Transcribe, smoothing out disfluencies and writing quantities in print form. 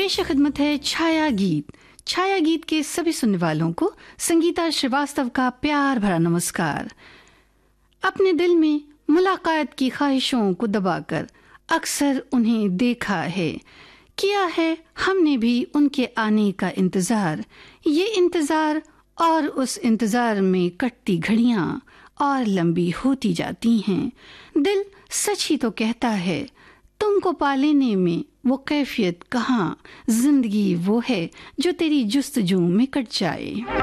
पेश खिदमत है छाया गीत। छाया गीत के सभी सुनने वालों को संगीता श्रीवास्तव का प्यार भरा नमस्कार। अपने दिल में मुलाकात की ख्वाहिशों को दबाकर अक्सर उन्हें देखा है, किया है हमने भी उनके आने का इंतजार। ये इंतजार और उस इंतजार में कटती घड़ियां और लंबी होती जाती हैं। दिल सच ही तो कहता है, तुमको पा लेने में वो कैफियत कहाँ। जिंदगी वो है जो तेरी जुस्तजू में कट जाए।